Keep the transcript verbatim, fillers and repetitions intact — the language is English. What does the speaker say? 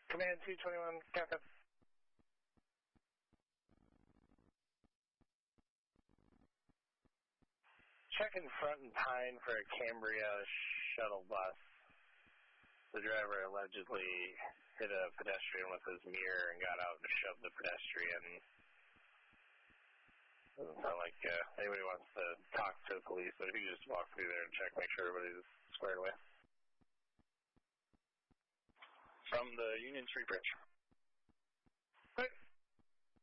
Command two twenty-one, Captain. Checking front and Pine for a Cambria shuttle bus. The driver allegedly hit a pedestrian with his mirror and got out and shoved the pedestrian. Doesn't sound like uh, anybody wants to talk to the police, but if you just walk through there and check, make sure everybody's squared away. From the Union Street Bridge.